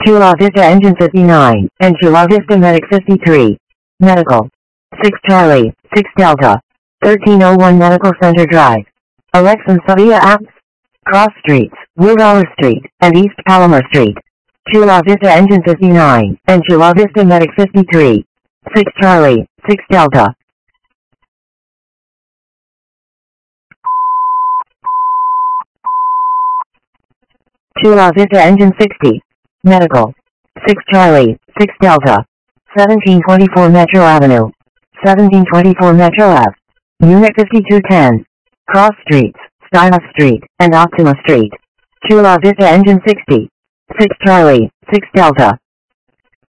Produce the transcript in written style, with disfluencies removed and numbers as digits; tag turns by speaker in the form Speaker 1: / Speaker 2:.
Speaker 1: Chula Vista Engine 59, and Chula Vista Medic 53. Medical. 6 Charlie, 6 Delta. 1301 Medical Center Drive. Alexa Savia Apps. Cross Streets, Willdower Street, and East Palomar Street. Chula Vista Engine 59, and Chula Vista Medic 53. 6 Charlie, 6 Delta. Chula Vista Engine 60. Medical. 6 Charlie, 6 Delta. 1724 Metro Avenue. 1724 Metro Ave. Unit 5210. Cross Streets, Stila Street, and Optima Street. Chula Vista Engine 60. 6 Charlie, 6 Delta.